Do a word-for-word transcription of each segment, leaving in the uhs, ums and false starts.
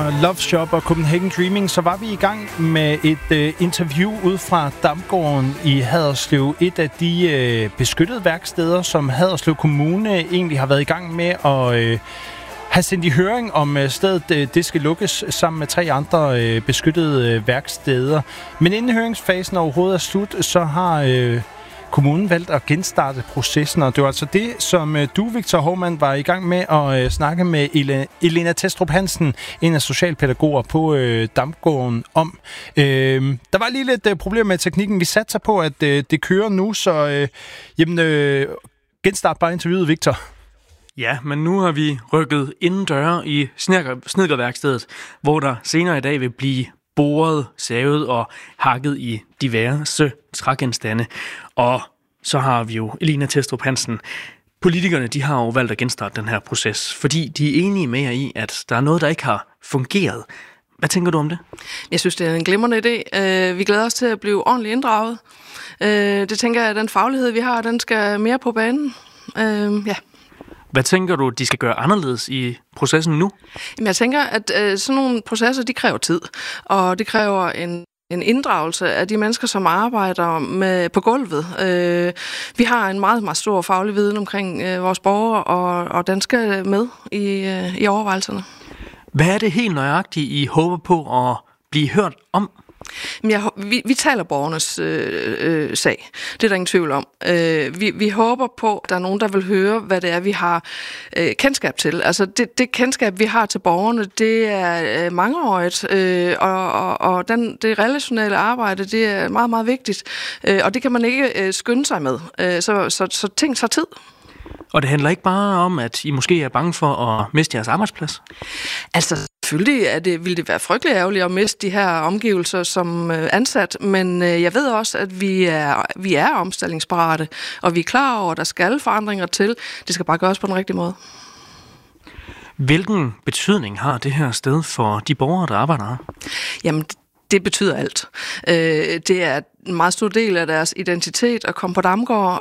var Love Shop og Copenhagen Dreaming, så var vi i gang med et øh, interview ud fra Damgården i Haderslev. Et af de øh, beskyttede værksteder, som Haderslev Kommune egentlig har været i gang med at øh, have sendt i høring om øh, stedet øh, det skal lukkes sammen med tre andre øh, beskyttede øh, værksteder. Men inden høringsfasen overhovedet er slut, så har Øh, kommunen valgte at genstarte processen, og det var altså det, som du, Victor Hovmand, var i gang med at øh, snakke med Elena, Elena Testrup Hansen, en af socialpædagoger på øh, Damgården, om. Øh, der var lige lidt øh, problemer med teknikken. Vi satser på, at øh, det kører nu, så øh, jamen, øh, genstart bare interviewet, Victor. Ja, men nu har vi rykket indendøre i snedkerværkstedet, hvor der senere i dag vil blive boret, savet og hakket i diverse trægenstande. Og så har vi jo Elena Testrup Hansen. Politikerne, de har jo valgt at genstarte den her proces, fordi de er enige med jer i, at der er noget, der ikke har fungeret. Hvad tænker du om det? Jeg synes, det er en glimrende idé. Vi glæder os til at blive ordentligt inddraget. Det tænker jeg, at den faglighed, vi har, den skal mere på banen. Ja. Hvad tænker du, de skal gøre anderledes i processen nu? Jamen, jeg tænker, at øh, sådan nogle processer, de kræver tid, og det kræver en, en inddragelse af de mennesker, som arbejder med, på gulvet. Øh, vi har en meget, meget stor faglig viden omkring øh, vores borgere, og, og den skal med i, øh, i overvejelserne. Hvad er det helt nøjagtigt, I håber på at blive hørt om? Jeg, vi, vi taler borgernes øh, øh, sag. Det er der ingen tvivl om. Øh, vi, vi håber på, at der er nogen, der vil høre, hvad det er, vi har øh, kendskab til. Altså det, det kendskab, vi har til borgerne, det er øh, mangeårigt, øh, og, og, og den, det relationelle arbejde, det er meget, meget vigtigt. Øh, og det kan man ikke øh, skynde sig med. Øh, så, så, så ting tager tid. Og det handler ikke bare om, at I måske er bange for at miste jeres arbejdsplads? Altså selvfølgelig er det, ville det være frygtelig ærgerligt at miste de her omgivelser som ansat, men jeg ved også, at vi er, vi er omstillingsparate, og vi er klar over, at der skal forandringer til. Det skal bare gøres på den rigtige måde. Hvilken betydning har det her sted for de borgere, der arbejder her? Jamen, det betyder alt. Det er en meget stor del af deres identitet at komme på Damgård.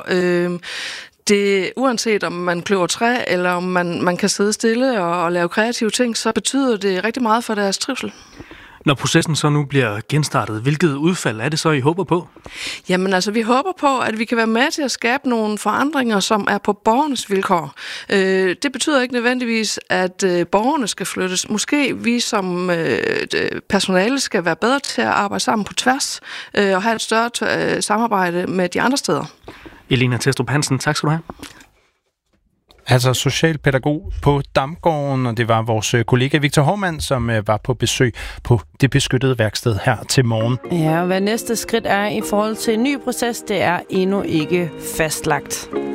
Det, uanset om man kløver træ, eller om man, man kan sidde stille og, og lave kreative ting, så betyder det rigtig meget for deres trivsel. Når processen så nu bliver genstartet, hvilket udfald er det så, I håber på? Jamen altså, vi håber på, at vi kan være med til at skabe nogle forandringer, som er på borgernes vilkår. Øh, det betyder ikke nødvendigvis, at øh, borgerne skal flyttes. Måske vi som øh, personale skal være bedre til at arbejde sammen på tværs, øh, og have et større øh, samarbejde med de andre steder. Elena Testrup Hansen, tak skal du have. Altså socialpædagog på Damgården, og det var vores kollega Victor Hovmand, som var på besøg på det beskyttede værksted her til morgen. Ja, og hvad næste skridt er i forhold til en ny proces, det er endnu ikke fastlagt.